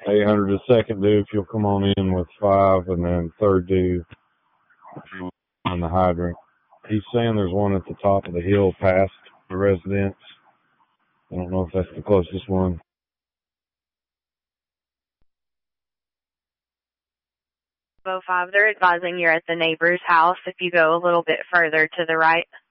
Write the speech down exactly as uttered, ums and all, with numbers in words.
eight hundred a second due if you'll come on in with five, and then third due on the hydrant. He's saying there's one at the top of the hill past the residence. I don't know if that's the closest one. oh five, they're advising you're at the neighbor's house if you go a little bit further to the right.